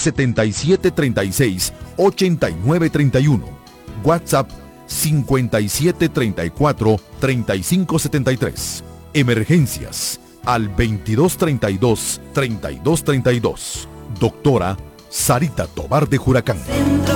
7736-8931. WhatsApp 5734-3573. Emergencias al 2232-3232. Doctora Sarita Tobar de Juracán.